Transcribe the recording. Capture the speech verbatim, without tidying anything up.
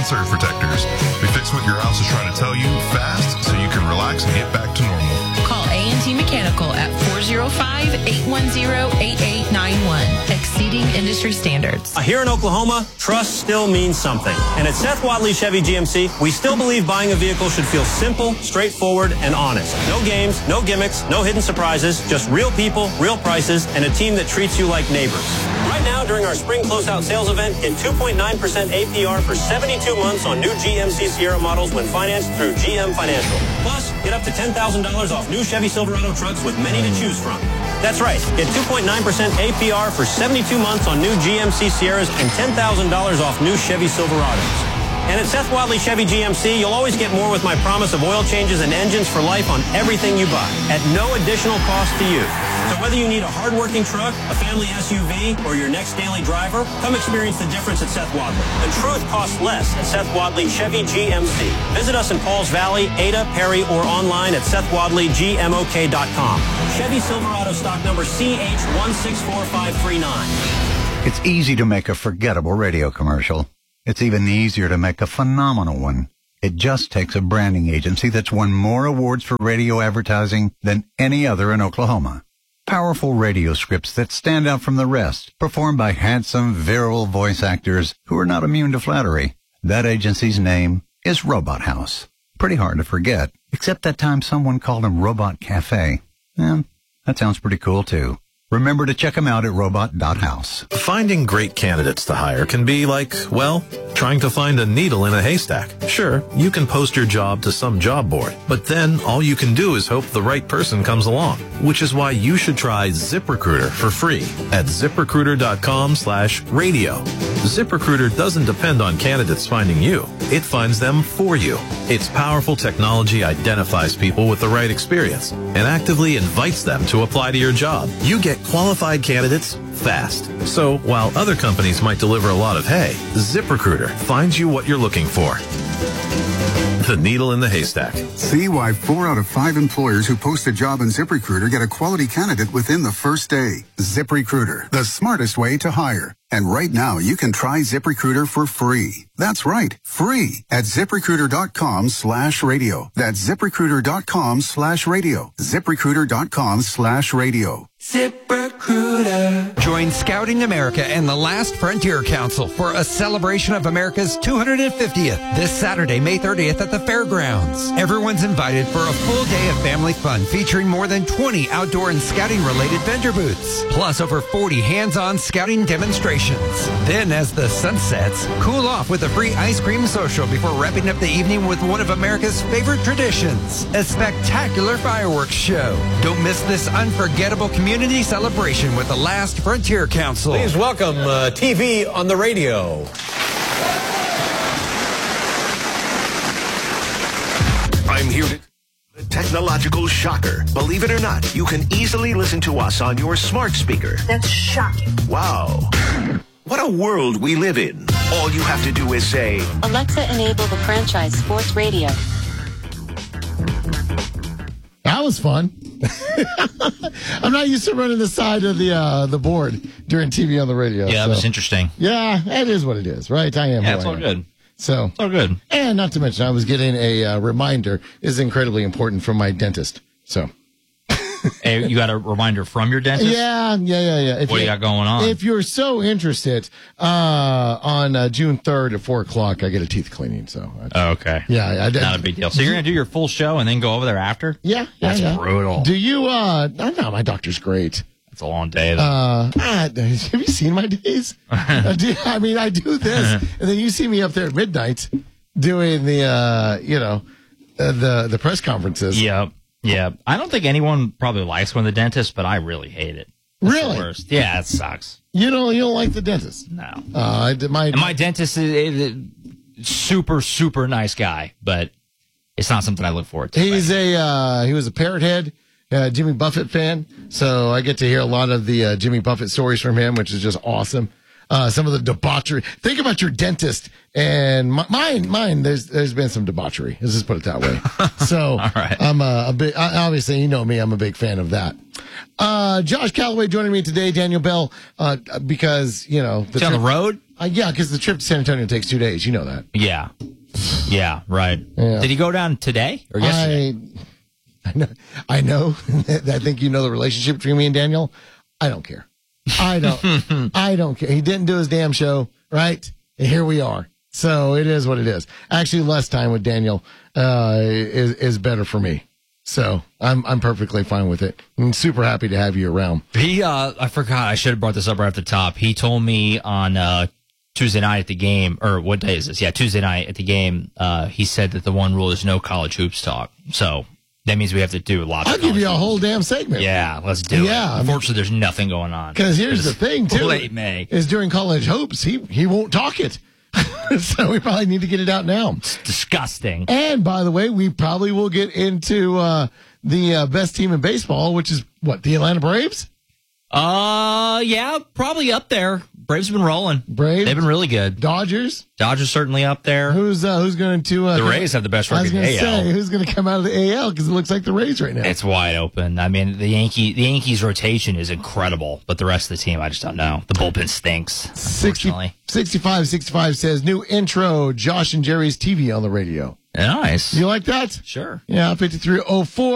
surge protectors. We fix what your house is trying to tell you fast so you can relax and get back to normal. Call A and T Mechanical at four oh five, eight one zero, eight eight nine one. Exceeding industry standards. Here in Oklahoma, trust still means something. And at Seth Wadley Chevy G M C, we still believe buying a vehicle should feel simple, straightforward, and honest. No games, no gimmicks, no hidden surprises, just real people, real prices, and a team that treats you like neighbors. Right now, during our spring closeout sales event, get two point nine percent A P R for seventy-two months on new G M C Sierra models when financed through G M Financial. Plus, get up to ten thousand dollars off new Chevy Silverado trucks with many to choose from. That's right. Get two point nine percent A P R for seventy-two months on new G M C Sierras and ten thousand dollars off new Chevy Silverados. And at Seth Wadley Chevy G M C, you'll always get more with my promise of oil changes and engines for life on everything you buy at no additional cost to you. So whether you need a hard-working truck, a family S U V, or your next daily driver, come experience the difference at Seth Wadley. The truth costs less at Seth Wadley Chevy G M C. Visit us in Pauls Valley, Ada, Perry, or online at seth wadley g m o k dot com. Chevy Silverado stock number C H one six four five three nine. It's easy to make a forgettable radio commercial. It's even easier to make a phenomenal one. It just takes a branding agency that's won more awards for radio advertising than any other in Oklahoma. Powerful radio scripts that stand out from the rest, performed by handsome, virile voice actors who are not immune to flattery. That agency's name is Robot House. Pretty hard to forget, except that time someone called him Robot Cafe. Eh, that sounds pretty cool, too. Remember to check them out at robot dot house. Finding great candidates to hire can be like, well, trying to find a needle in a haystack. Sure, you can post your job to some job board, but then all you can do is hope the right person comes along, which is why you should try ZipRecruiter for free at zip recruiter dot com slash radio. ZipRecruiter doesn't depend on candidates finding you. It finds them for you. Its powerful technology identifies people with the right experience and actively invites them to apply to your job. You get qualified candidates fast. So while other companies might deliver a lot of hay, ZipRecruiter finds you what you're looking for. The needle in the haystack. See why four out of five employers who post a job in ZipRecruiter get a quality candidate within the first day. ZipRecruiter, the smartest way to hire. And right now, you can try ZipRecruiter for free. That's right, free at ZipRecruiter dot com slash radio. That's ZipRecruiter dot com slash radio. ZipRecruiter dot com slash radio. ZipRecruiter. Join Scouting America and the Last Frontier Council for a celebration of America's two hundred fiftieth this Saturday, May thirtieth at the fairgrounds. Everyone's invited for a full day of family fun featuring more than twenty outdoor and scouting-related vendor booths, plus over forty hands-on scouting demonstrations. Then, as the sun sets, cool off with a free ice cream social before wrapping up the evening with one of America's favorite traditions, a spectacular fireworks show. Don't miss this unforgettable community celebration with the Last Frontier Council. Please welcome uh, T V on the radio. I'm here to... The technological shocker. Believe it or not, you can easily listen to us on your smart speaker. That's shocking. Wow. What a world we live in. All you have to do is say, Alexa, enable the franchise sports radio. That was fun. I'm not used to running the side of the uh, the board during T V on the radio. Yeah, so. that was interesting. Yeah, it is what it is, right? I am. Yeah, it's I all am. good. So, it's all good. And not to mention, I was getting a uh, reminder is incredibly important from my dentist. So, hey, you got a reminder from your dentist? Yeah, yeah, yeah, yeah. If what do you got going on? If you're so interested, uh, on uh, June third at four o'clock, I get a teeth cleaning. So, I just, oh, okay. Yeah, I, I, not a big deal. So you're gonna do your full show and then go over there after? Yeah, yeah, that's yeah. brutal. Do you? Uh, no, no, my doctor's great. It's a long day, though. Uh, ah, have you seen my days? I, do, I mean, I do this, and then you see me up there at midnight doing the, uh, you know, uh, the the press conferences. Yep, yep. I don't think anyone probably likes going to the dentist, but I really hate it. It's really? The worst. Yeah, it sucks. You don't you don't like the dentist? No. Uh, I, my and my dentist is a super super nice guy, but it's not something I look forward to. He's right? a uh, he was a Parrot Head. Uh, Jimmy Buffett fan, so I get to hear a lot of the uh, Jimmy Buffett stories from him, which is just awesome. Uh, some of the debauchery. Think about your dentist and my, mine. Mine. There's there's been some debauchery. Let's just put it that way. So all right. I'm a, a big. Obviously, you know me. I'm a big fan of that. Uh, Josh Calloway joining me today. Daniel Bell, uh, because you know the, on the road. Uh, yeah, because the trip to San Antonio takes two days. You know that. Yeah. Yeah, right. Yeah. Did he go down today or yesterday? I, I know. I know. I think you know the relationship between me and Daniel. I don't care. I don't. I don't care. He didn't do his damn show, right? And here we are. So it is what it is. Actually, less time with Daniel uh, is is better for me. So I'm I'm perfectly fine with it. I'm super happy to have you around. He, uh, I forgot. I should have brought this up right at the top. He told me on uh, Tuesday night at the game, or what day is this? Yeah, Tuesday night at the game. Uh, he said that the one rule is no college hoops talk. So that means we have to do lots. I'll of give you a hoops. whole damn segment. Yeah, let's do yeah, it. Unfortunately, there's nothing going on. Because here's the thing, too. Late May is during college hoops. He he won't talk it. So we probably need to get it out now. It's disgusting. And by the way, we probably will get into uh, the uh, best team in baseball, which is what, the Atlanta Braves? Uh, yeah, probably up there. Braves have been rolling. Braves, they've been really good. Dodgers, Dodgers certainly up there. Who's uh, who's going to? Uh, the Rays have the best record in I was the going A L. to say who's going to come out of the A L because it looks like the Rays right now. It's wide open. I mean, the Yankee the Yankees rotation is incredible, but the rest of the team, I just don't know. The bullpen stinks. sixty, sixty-five sixty-five says new intro. Josh and Jerry's T V on the radio. Nice. You like that? Sure. Yeah, fifty-three oh four.